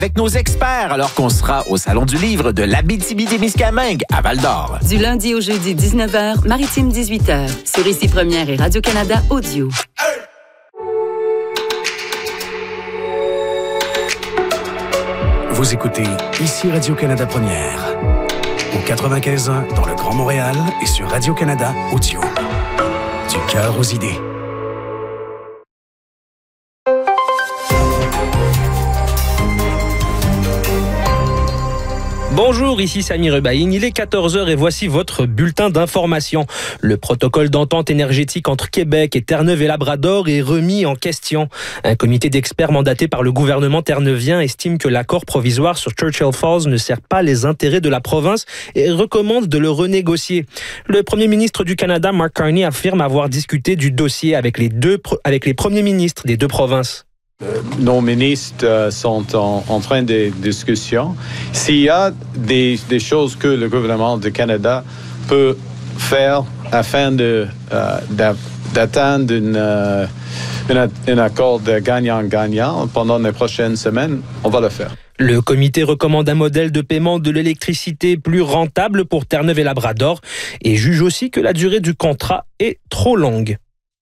avec nos experts alors qu'on sera au Salon du Livre de l'Abitibi-Témiscamingue à Val-d'Or. Du lundi au jeudi 19h, Maritime 18h, sur Ici Première et Radio-Canada Audio. Vous écoutez Ici Radio-Canada Première, au 95.1 dans le Grand Montréal et sur Radio-Canada Audio. Du cœur aux idées. Bonjour, ici Samy Rebaïn, il est 14h et voici votre bulletin d'information. Le protocole d'entente énergétique entre Québec et Terre-Neuve et Labrador est remis en question. Un comité d'experts mandaté par le gouvernement terre-neuvien estime que l'accord provisoire sur Churchill Falls ne sert pas les intérêts de la province et recommande de le renégocier. Le premier ministre du Canada, Mark Carney, affirme avoir discuté du dossier avec les premiers ministres des deux provinces. Nos ministres sont en train de discussion. S'il y a des choses que le gouvernement du Canada peut faire afin d'atteindre un accord de gagnant-gagnant pendant les prochaines semaines, on va le faire. Le comité recommande un modèle de paiement de l'électricité plus rentable pour Terre-Neuve et Labrador et juge aussi que la durée du contrat est trop longue.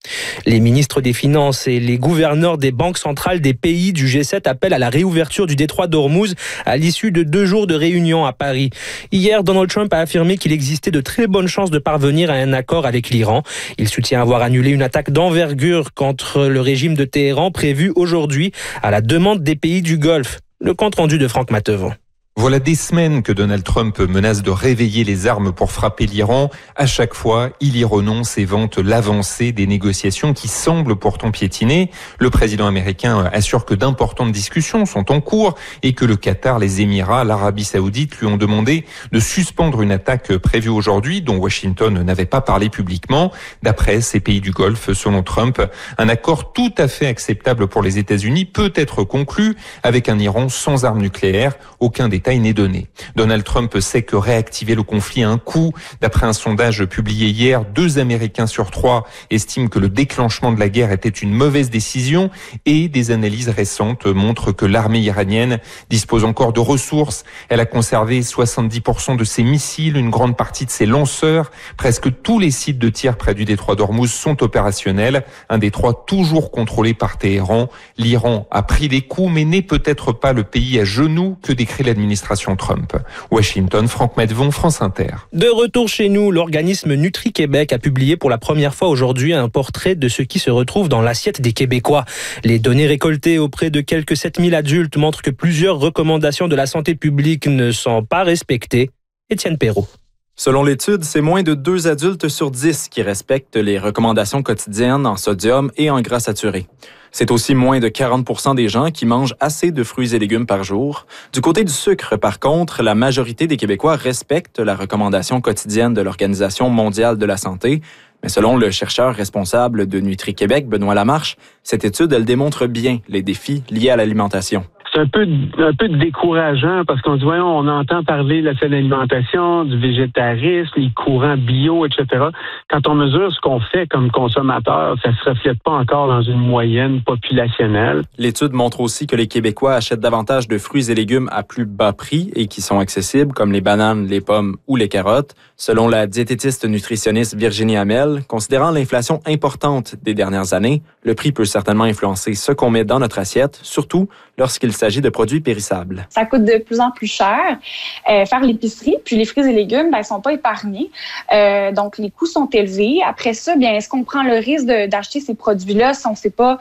Les ministres des Finances et les gouverneurs des banques centrales des pays du G7 appellent à la réouverture du détroit d'Ormuz à l'issue de 2 jours de réunion à Paris. Hier, Donald Trump a affirmé qu'il existait de très bonnes chances de parvenir à un accord avec l'Iran. Il soutient avoir annulé une attaque d'envergure contre le régime de Téhéran prévue aujourd'hui à la demande des pays du Golfe. Le compte-rendu de Franck Matevon. Voilà des semaines que Donald Trump menace de réveiller les armes pour frapper l'Iran. À chaque fois, il y renonce et vante l'avancée des négociations qui semblent pourtant piétiner. Le président américain assure que d'importantes discussions sont en cours et que le Qatar, les Émirats, l'Arabie Saoudite lui ont demandé de suspendre une attaque prévue aujourd'hui dont Washington n'avait pas parlé publiquement. D'après ces pays du Golfe, selon Trump, un accord tout à fait acceptable pour les États-Unis peut être conclu avec un Iran sans armes nucléaires. Aucun détail n'est donné. Donald Trump sait que réactiver le conflit a un coût. D'après un sondage publié hier, 2 Américains sur 3 estiment que le déclenchement de la guerre était une mauvaise décision et des analyses récentes montrent que l'armée iranienne dispose encore de ressources. Elle a conservé 70% de ses missiles, une grande partie de ses lanceurs. Presque tous les sites de tir près du détroit d'Ormuz sont opérationnels. Un détroit toujours contrôlé par Téhéran. L'Iran a pris des coups mais n'est peut-être pas le pays à genoux que décrit l'administration Trump. Washington, Franck Matevon, France Inter. De retour chez nous, l'organisme Nutri-Québec a publié pour la première fois aujourd'hui un portrait de ce qui se retrouve dans l'assiette des Québécois. Les données récoltées auprès de quelques 7000 adultes montrent que plusieurs recommandations de la santé publique ne sont pas respectées. Étienne Perrault. Selon l'étude, c'est moins de 2 adultes sur 10 qui respectent les recommandations quotidiennes en sodium et en gras saturé. C'est aussi moins de 40% des gens qui mangent assez de fruits et légumes par jour. Du côté du sucre, par contre, la majorité des Québécois respectent la recommandation quotidienne de l'Organisation mondiale de la santé. Mais selon le chercheur responsable de Nutri-Québec, Benoît Lamarche, cette étude, elle démontre bien les défis liés à l'alimentation. C'est un peu décourageant parce qu'on dit, voyons, on entend parler de la saine alimentation, du végétarisme, les courants bio, etc. Quand on mesure ce qu'on fait comme consommateur, ça se reflète pas encore dans une moyenne populationnelle. L'étude montre aussi que les Québécois achètent davantage de fruits et légumes à plus bas prix et qui sont accessibles, comme les bananes, les pommes ou les carottes. Selon la diététiste nutritionniste Virginie Hamel, considérant l'inflation importante des dernières années, le prix peut certainement influencer ce qu'on met dans notre assiette, surtout lorsqu'il s'agit de produits périssables. Ça coûte de plus en plus cher faire l'épicerie, puis les fruits et légumes, ils sont pas épargnés. Donc, les coûts sont élevés. Après ça, est-ce qu'on prend le risque d'acheter ces produits-là si on ne sait pas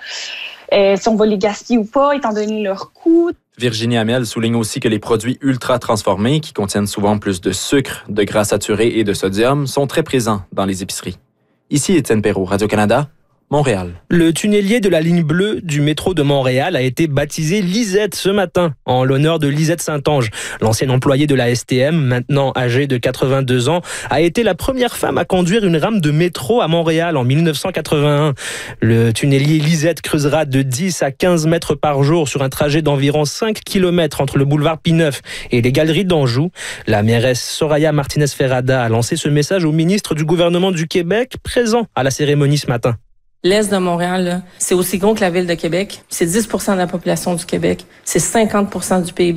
si on va les gaspiller ou pas, étant donné leur coût? Virginie Hamel souligne aussi que les produits ultra transformés, qui contiennent souvent plus de sucre, de gras saturé et de sodium, sont très présents dans les épiceries. Ici Étienne Perrault, Radio-Canada, Montréal. Le tunnelier de la ligne bleue du métro de Montréal a été baptisé Lisette ce matin, en l'honneur de Lisette Saint-Onge. L'ancienne employée de la STM, maintenant âgée de 82 ans, a été la première femme à conduire une rame de métro à Montréal en 1981. Le tunnelier Lisette creusera de 10 à 15 mètres par jour sur un trajet d'environ 5 km entre le boulevard Pie-IX et les Galeries d'Anjou. La mairesse Soraya Martinez-Ferrada a lancé ce message au ministre du gouvernement du Québec, présent à la cérémonie ce matin. L'Est de Montréal, là, c'est aussi gros que la ville de Québec. C'est 10% de la population du Québec. C'est 50% du PIB